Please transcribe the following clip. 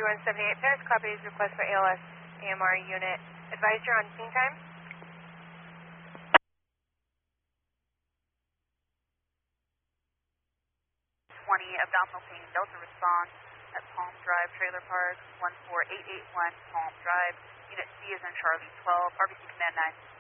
3178 Paris, copies request for ALS AMR unit. Advise you're on scene time. 20 abdominal pain, Delta response at Palm Drive Trailer Park, 14881 Palm Drive. Unit C is in Charlie 12, RBC Command 9.